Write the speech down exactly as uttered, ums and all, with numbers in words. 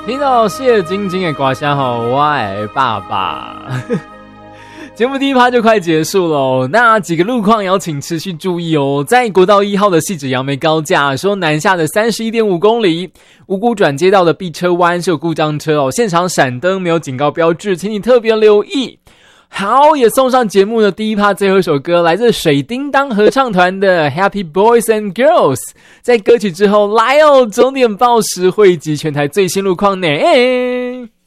听到谢晶晶的歌声吼，我的爸爸。节目第一趴就快结束了，那几个路况也要请持续注意哦。在国道一号的汐止杨梅高架，说南下的 三十一点五公里，五股转接道的避车弯是有故障车哦，现场闪灯没有警告标志，请你特别留意。好，也送上节目的第一趴最后一首歌，来自水叮当合唱团的 Happy Boys and Girls。在歌曲之后，来哦，终点报时汇集全台最新路况呢。